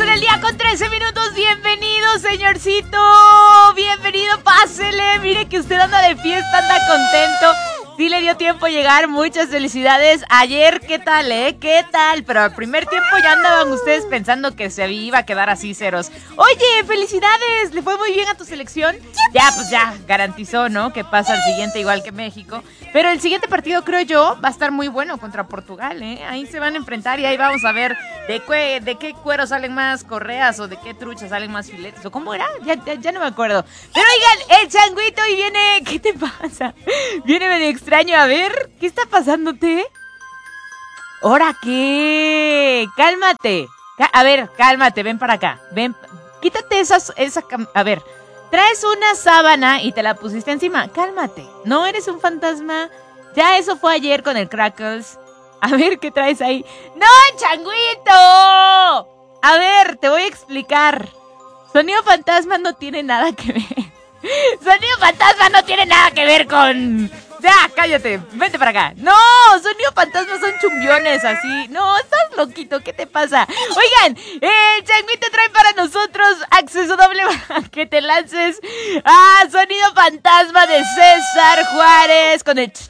12 del día con 13 minutos. Bienvenido, señorcito. Bienvenido, pásele. Mire que usted anda de fiesta, anda contento. Sí le dio tiempo a llegar, muchas felicidades. Ayer, ¿qué tal, ¿Qué tal? Pero al primer tiempo ya andaban ustedes pensando que se iba a quedar así ceros. Oye, felicidades, ¿le fue muy bien a tu selección? Ya, pues ya, garantizó, ¿no? Que pasa al siguiente igual que México. Pero el siguiente partido, creo yo, va a estar muy bueno contra Portugal, Ahí se van a enfrentar y ahí vamos a ver de qué cuero salen más correas o de qué trucha salen más filetes. ¿O cómo era? Ya no me acuerdo. Pero oigan, el changuito y viene... ¿Qué te pasa? Viene medio extraño. A ver, ¿qué está pasándote? ¿Ahora qué? Cálmate. A ver, cálmate, ven para acá. Ven, quítate a ver, traes una sábana y te la pusiste encima. Cálmate. No eres un fantasma. Ya eso fue ayer con el Crackles. A ver, ¿qué traes ahí? ¡No, changuito! A ver, te voy a explicar. Sonido fantasma no tiene nada que ver. Sonido fantasma no tiene nada que ver con... Ya, cállate, vente para acá. No, sonido fantasma son chumbiones así. No, estás loquito, ¿qué te pasa? Oigan, el changuito trae para nosotros acceso doble para que te lances a sonido fantasma de César Juárez con el...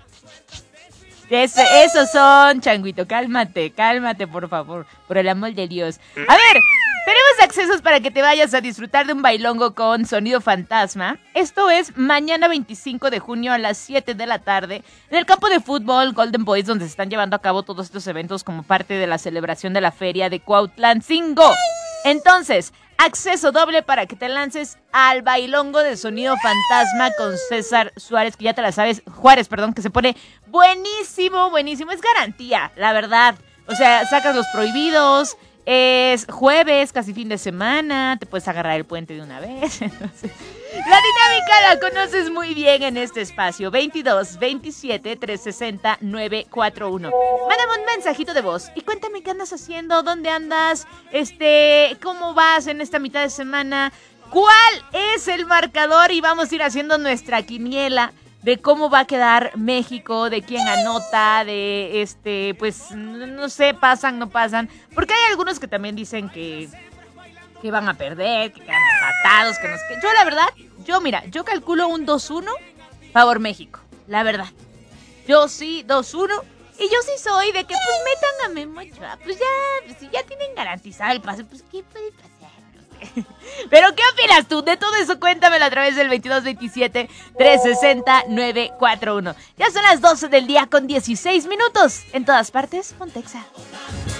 Esos son, changuito, cálmate, por favor, por el amor de Dios. A ver, tenemos accesos para que te vayas a disfrutar de un bailongo con sonido fantasma. Esto es mañana 25 de junio a las 7 de la tarde en el campo de fútbol Golden Boys, donde se están llevando a cabo todos estos eventos como parte de la celebración de la feria de Cuautlancingo. Entonces, acceso doble para que te lances al bailongo de sonido fantasma con César Suárez, que ya te la sabes, Juárez, perdón, que se pone buenísimo, es garantía, la verdad. O sea, sacas los prohibidos, es jueves, casi fin de semana, te puedes agarrar el puente de una vez. Entonces, la dinámica la conoces muy bien en este espacio. 22 27 360 941. Mándame un mensajito de voz y cuéntame qué andas haciendo, dónde andas, cómo vas en esta mitad de semana, cuál es el marcador, y vamos a ir haciendo nuestra quiniela de cómo va a quedar México, de quién anota, de pues no sé, pasan, no pasan, porque hay algunos que también dicen que van a perder, que quedan empatados, que no sé qué. Yo la verdad, yo calculo un 2-1 favor México, la verdad. Yo sí, 2-1, y yo sí soy de que pues metan a Memo Ochoa, pues ya, si ya tienen garantizado el pase, pues ¿qué puede pasar? Pero ¿qué opinas tú? De todo eso cuéntamelo a través del 2227 360 941. Ya son las 12 del día con 16 minutos. En todas partes, Pontexa.